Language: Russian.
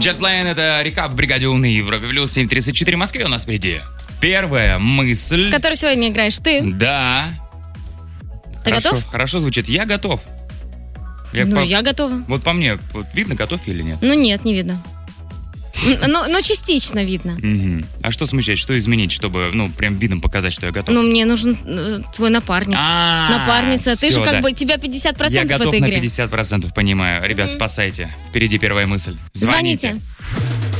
Jetline — это река в бригаде Уны. Европе плюс 7:34 в Москве у нас впереди. Первая мысль. В которой сегодня играешь ты. Да. Ты Хорошо, готов? Хорошо звучит. Я готов. Я готова. Вот по мне, вот видно, готов или нет? Ну нет, не видно. Но частично видно. Угу. А что смущать, что изменить, чтобы, прям видом показать, что я готов? Мне нужен твой напарник. Напарница. Ты же тебя 50% я в готов этой игре. на 50%, понимаю. Ребят, спасайте. Впереди первая мысль. Звоните.